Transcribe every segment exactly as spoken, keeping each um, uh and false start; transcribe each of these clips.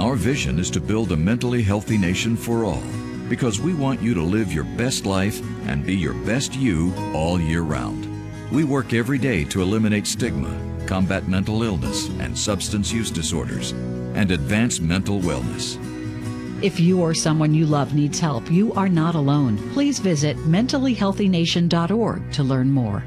Our vision is to build a mentally healthy nation for all, because we want you to live your best life and be your best you all year round. We work every day to eliminate stigma, combat mental illness and substance use disorders, and advance mental wellness. If you or someone you love needs help, you are not alone. Please visit mentally healthy nation dot org to learn more.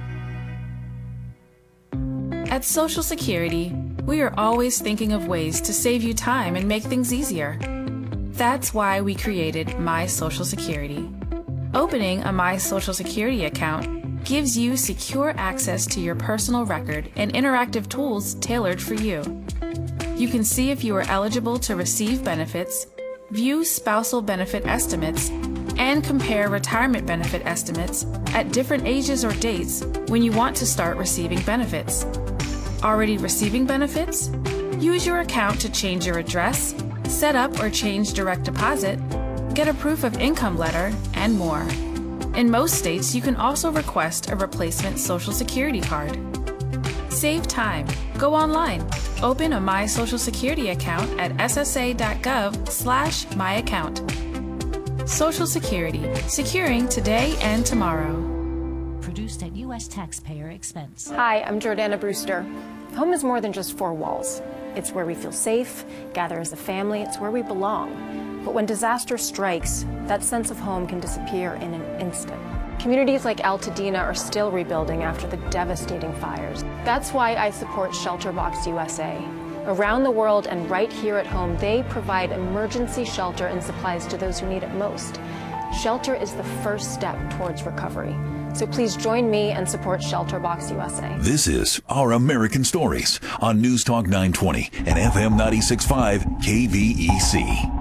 At Social Security, we are always thinking of ways to save you time and make things easier. That's why we created My Social Security. Opening a My Social Security account gives you secure access to your personal record and interactive tools tailored for you. You can see if you are eligible to receive benefits, view spousal benefit estimates, and compare retirement benefit estimates at different ages or dates when you want to start receiving benefits. Already receiving benefits? Use your account to change your address, set up or change direct deposit, get a proof of income letter, and more. In most states, you can also request a replacement Social Security card. Save time. Go online. Open a My Social Security account at s s a dot gov slash my account. Social Security, securing today and tomorrow. Produced at U S taxpayer expense. Hi, I'm Jordana Brewster. Home is more than just four walls. It's where we feel safe, gather as a family, it's where we belong. But when disaster strikes, that sense of home can disappear in an instant. Communities like Altadena are still rebuilding after the devastating fires. That's why I support ShelterBox U S A. Around the world and right here at home, they provide emergency shelter and supplies to those who need it most. Shelter is the first step towards recovery. So please join me and support ShelterBox U S A. This is Our American Stories on News Talk nine twenty and F M ninety-six point five K V E C.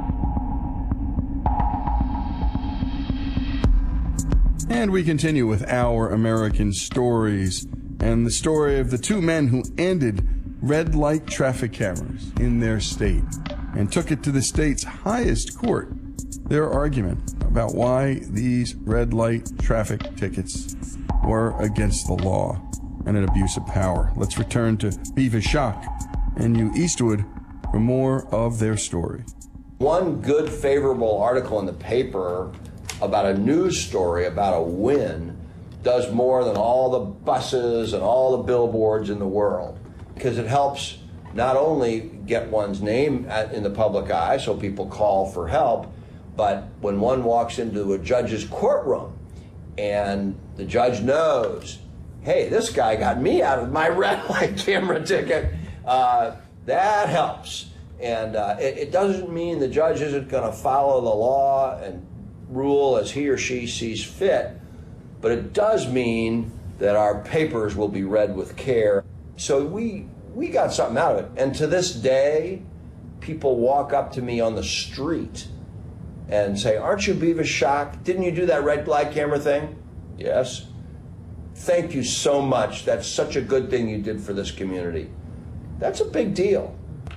And we continue with Our American Stories and the story of the two men who ended red light traffic cameras in their state and took it to the state's highest court. Their argument about why these red light traffic tickets were against the law and an abuse of power. Let's return to Beavis Schock and Hugh Eastwood for more of their story. One good, favorable article in the paper about a news story about a win does more than all the buses and all the billboards in the world, because it helps not only get one's name at, in the public eye so people call for help, but when one walks into a judge's courtroom and the judge knows, hey, this guy got me out of my red light camera ticket, uh, that helps. And uh, it, it doesn't mean the judge isn't going to follow the law and rule as he or she sees fit, but it does mean that our papers will be read with care. So we we got something out of it. And to this day, people walk up to me on the street and say, aren't you Beavis Schock? Didn't you do that red light camera thing? Yes. Thank you so much. That's such a good thing you did for this community. That's a big deal.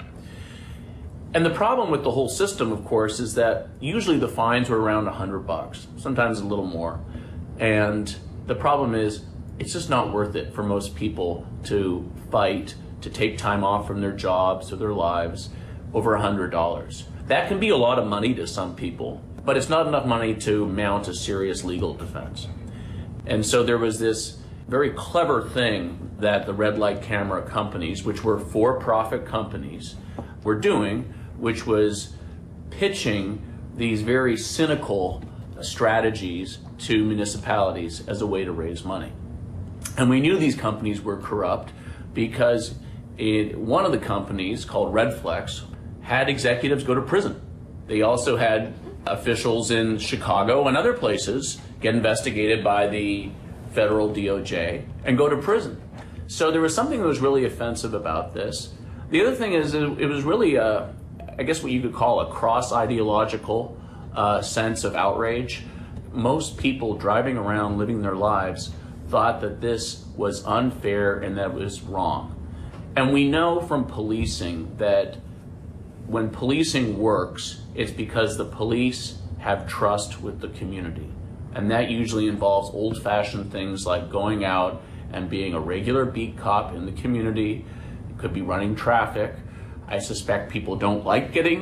And the problem with the whole system, of course, is that usually the fines are around a hundred bucks, sometimes a little more. And the problem is, it's just not worth it for most people to fight, to take time off from their jobs or their lives over a hundred dollars. That can be a lot of money to some people, but it's not enough money to mount a serious legal defense. And so there was this very clever thing that the red light camera companies, which were for-profit companies, were doing, which was pitching these very cynical strategies to municipalities as a way to raise money. And we knew these companies were corrupt because it, one of the companies, called Redflex, had executives go to prison. They also had officials in Chicago and other places get investigated by the federal D O J and go to prison. So there was something that was really offensive about this. The other thing is it was really, a, I guess what you could call a cross-ideological uh, sense of outrage. Most people driving around, living their lives, thought that this was unfair and that it was wrong. And we know from policing that when policing works, it's because the police have trust with the community. And that usually involves old-fashioned things like going out and being a regular beat cop in the community. It could be running traffic. I suspect people don't like getting